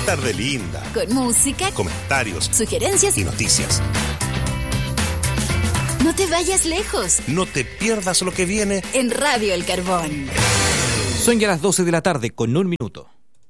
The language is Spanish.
Tarde linda. Con música, Comentarios. sugerencias Y noticias. No te vayas lejos. No te pierdas lo que viene En Radio El Carbón. Son ya las 12 de la tarde con 1 minuto.